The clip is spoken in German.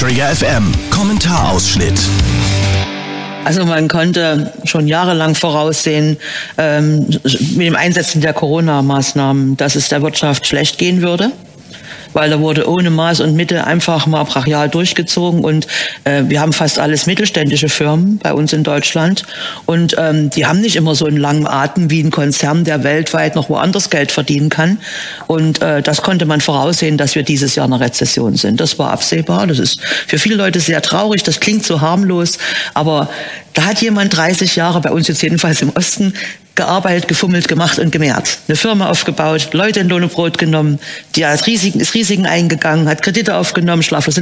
Trigger FM Kommentarausschnitt. Also man konnte schon jahrelang voraussehen, mit dem Einsetzen der Corona-Maßnahmen, dass es der Wirtschaft schlecht gehen würde. Weil da wurde ohne Maß und Mitte einfach mal brachial durchgezogen und wir haben fast alles mittelständische Firmen bei uns in Deutschland und die haben nicht immer so einen langen Atem wie ein Konzern, der weltweit noch woanders Geld verdienen kann und das konnte man voraussehen, dass wir dieses Jahr in einer Rezession sind. Das war absehbar, das ist für viele Leute sehr traurig, das klingt so harmlos, aber da hat jemand 30 Jahre, bei uns jetzt jedenfalls im Osten, gearbeitet, gefummelt, gemacht und gemehrt. Eine Firma aufgebaut, Leute in Lohn und Brot genommen, die ist Risiken eingegangen, hat Kredite aufgenommen, schlaflose